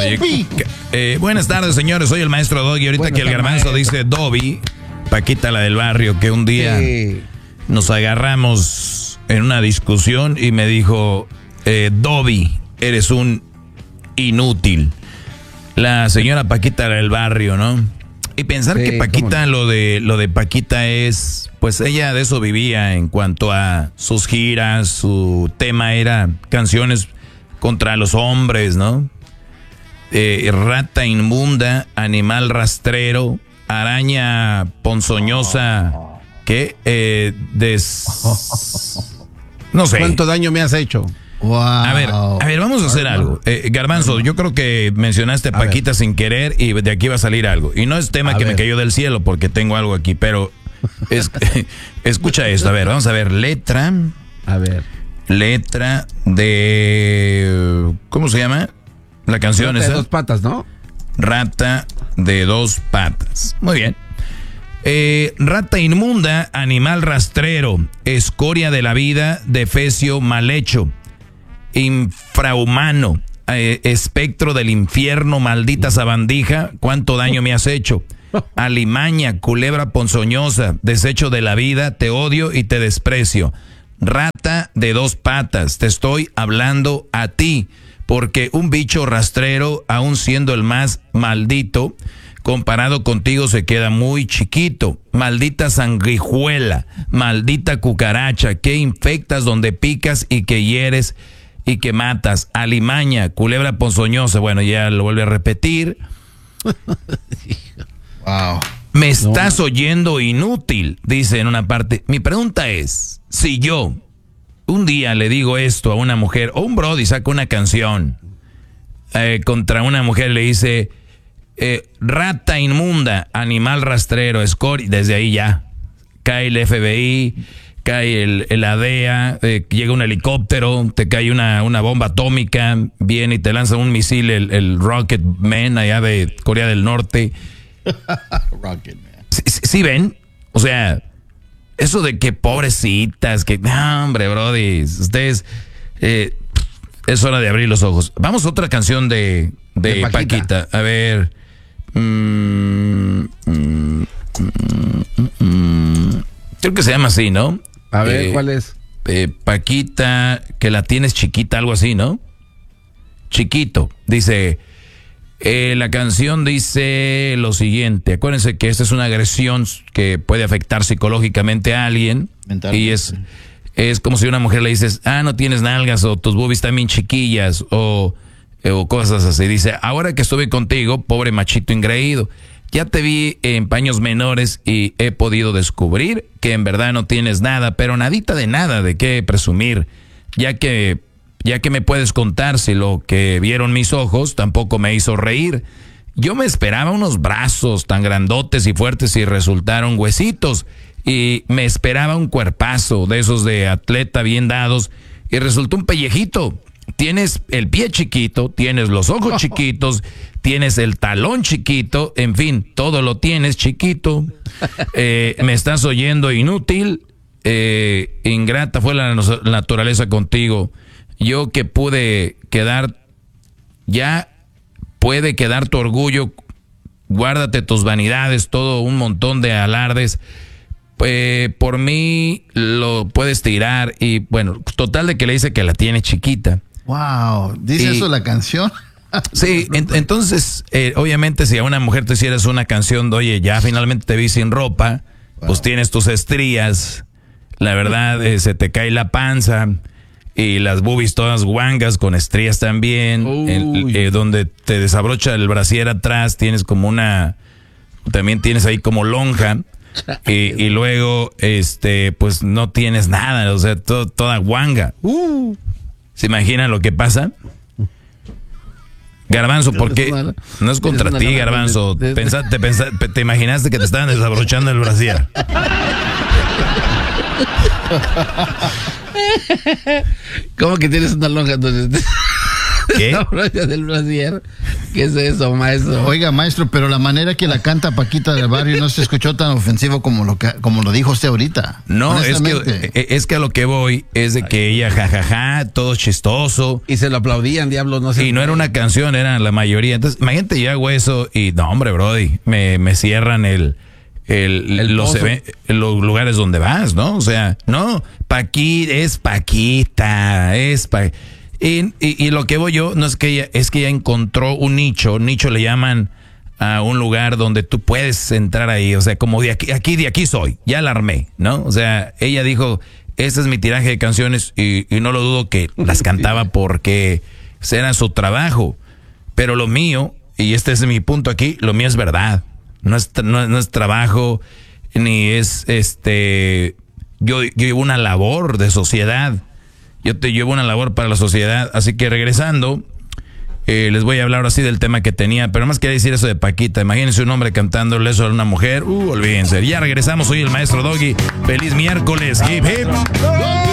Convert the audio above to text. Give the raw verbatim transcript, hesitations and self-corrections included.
Oye, eh, buenas tardes, señores. Soy el maestro Doggy. Ahorita bueno, que el garbanzo maestro. dice Dobby, Paquita, la del barrio, que un día sí. nos agarramos en una discusión y me dijo, eh, Dobby, eres un inútil. La señora Paquita, la del barrio, ¿no? Y pensar sí, que Paquita, no? lo de lo de Paquita es, pues ella de eso vivía en cuanto a sus giras, su tema era canciones contra los hombres, ¿no? Eh, rata inmunda, animal rastrero, araña ponzoñosa, ¿qué? Eh, des... No sé. ¿Cuánto daño me has hecho? Wow. A ver, a ver, vamos a hacer algo. Eh, Garbanzo, yo creo que mencionaste a Paquita a sin querer y de aquí va a salir algo. Y no es tema a que ver. me cayó del cielo porque tengo algo aquí, pero es, escucha esto. A ver, vamos a ver. Letra. A ver. Letra de... ¿Cómo se llama? La canción Rata esa. de dos patas, ¿no? Rata de dos patas. Muy bien. Eh, rata inmunda, animal rastrero, escoria de la vida, defecio mal hecho. Infrahumano, eh, espectro del infierno, maldita sabandija, cuánto daño me has hecho. Alimaña, culebra ponzoñosa, desecho de la vida, te odio y te desprecio. Rata de dos patas, te estoy hablando a ti, porque un bicho rastrero, aun siendo el más maldito, comparado contigo se queda muy chiquito. Maldita sanguijuela, maldita cucaracha, que infectas donde picas y que hieres y que matas. Alimaña, culebra ponzoñosa. Bueno, ya lo vuelve a repetir. Wow. Me estás no. oyendo inútil, dice en una parte. Mi pregunta es, si yo un día le digo esto a una mujer, o un brody saca una canción eh, contra una mujer, le dice, eh, rata inmunda, animal rastrero, escoria, desde ahí ya cae el F B I, cae el, el A D E A, eh, llega un helicóptero, te cae una, una bomba atómica, viene y te lanza un misil, el, el Rocket Man allá de Corea del Norte. Rocket Man. ¿Sí, sí, sí ven? O sea, eso de que pobrecitas, que... No, hombre, brody, ustedes... Eh, es hora de abrir los ojos. Vamos a otra canción de, de, de Paquita. Paquita. A ver... Mm, mm, mm, mm, creo que se llama así, ¿no? A ver, eh, ¿cuál es? Eh, Paquita, que la tienes chiquita, algo así, ¿no? Chiquito. Dice, eh, la canción dice lo siguiente. Acuérdense que esta es una agresión que puede afectar psicológicamente a alguien. Y es, es como si a una mujer le dices, ah, no tienes nalgas, o tus boobies están bien chiquillas, o, o cosas así. Dice, ahora que estuve contigo, pobre machito ingreído, ya te vi en paños menores y he podido descubrir que en verdad no tienes nada, pero nadita de nada de qué presumir, ya que, ya que me puedes contar si lo que vieron mis ojos tampoco me hizo reír. Yo me esperaba unos brazos tan grandotes y fuertes y resultaron huesitos, y me esperaba un cuerpazo de esos de atleta bien dados y resultó un pellejito. Tienes el pie chiquito, tienes los ojos chiquitos, tienes el talón chiquito, en fin, todo lo tienes chiquito. Eh, me estás oyendo inútil, eh, ingrata fue la naturaleza contigo. Yo que pude quedar, ya puede quedar tu orgullo, guárdate tus vanidades, todo un montón de alardes. Eh, por mí lo puedes tirar y bueno, total de que le dice que la tiene chiquita. Wow, ¿dice y, eso la canción? Sí, en, entonces, eh, obviamente si a una mujer te hicieras una canción de, oye, ya finalmente te vi sin ropa, wow, pues tienes tus estrías, la verdad, eh, se te cae la panza y las boobies todas guangas con estrías también, el, eh, donde te desabrocha el brasier atrás, tienes como una, también tienes ahí como lonja. Y, y luego, este, pues no tienes nada, o sea, to, toda guanga. Uh. ¿Se imaginan lo que pasa? Garbanzo, ¿por qué? No es contra ti, Garbanzo. Pensa, te, pensa, te imaginaste que te estaban desabrochando el brasier. ¿Cómo que tienes una lonja entonces? ¿Qué? La brocha del brasier. ¿Qué es eso, maestro? Oiga, maestro, pero la manera que la canta Paquita del Barrio no se escuchó tan ofensivo como lo que, como lo dijo usted ahorita. No, es Honestamente. que, es que a lo que voy es de que ella, jajaja, todo chistoso. Y se lo aplaudían, diablo, no sé. Y no era una canción, eran la mayoría. Entonces, imagínate, yo hago eso y, no, hombre, brody, me, me cierran el, el, El los, pozo. even- los lugares donde vas, ¿no? O sea, no, Paqui, es Paquita, es pa y, y, y lo que voy yo, no es que ella, es que ella encontró un nicho, nicho le llaman a un lugar donde tú puedes entrar ahí, o sea, como de aquí, aquí de aquí soy, ya la armé, ¿no? O sea, ella dijo, este es mi tiraje de canciones y, y no lo dudo que las cantaba porque era su trabajo, pero lo mío, y este es mi punto aquí, lo mío es verdad, no es, no, no es trabajo, ni es, este, yo, yo llevo una labor de sociedad, yo te llevo una labor para la sociedad, así que regresando, eh, les voy a hablar así del tema que tenía, pero más quería decir eso de Paquita, imagínense un hombre cantándole eso a una mujer, uh, olvídense, ya regresamos, soy el maestro Doggy, feliz miércoles, hip hip.